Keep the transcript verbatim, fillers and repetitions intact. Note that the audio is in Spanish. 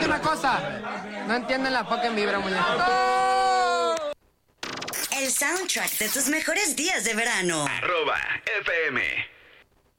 una cosa. No entienden la fucking vibra, muñeco. El soundtrack de tus mejores días de verano. Arroba F M.